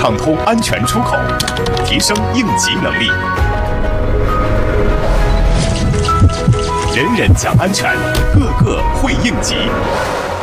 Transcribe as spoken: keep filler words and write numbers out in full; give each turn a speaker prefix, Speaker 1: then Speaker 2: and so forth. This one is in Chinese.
Speaker 1: 畅通安全出口，提升应急能力。人人讲安全，个个会应急。